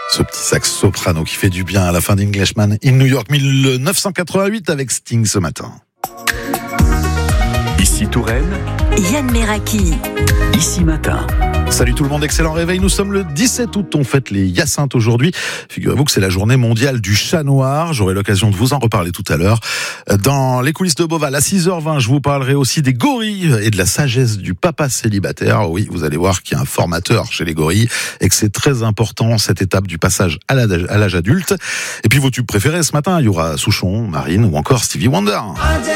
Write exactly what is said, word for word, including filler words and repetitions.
Ce petit sax soprano qui fait du bien à la fin d'Englishman in New York mille neuf cent quatre-vingt-huit avec Sting ce matin. Ici Touraine, Yann Meraki. Ici Matin. Salut tout le monde, excellent réveil. Nous sommes le dix-sept août, on fête les Hyacinthes aujourd'hui. Figurez-vous que c'est la journée mondiale du chat noir. J'aurai l'occasion de vous en reparler tout à l'heure. Dans les coulisses de Beauval, à six heures vingt, je vous parlerai aussi des gorilles et de la sagesse du papa célibataire. Oui, vous allez voir qu'il y a un formateur chez les gorilles et que c'est très important cette étape du passage à l'âge, à l'âge adulte. Et puis vos tubes préférés ce matin, il y aura Souchon, Marine ou encore Stevie Wonder.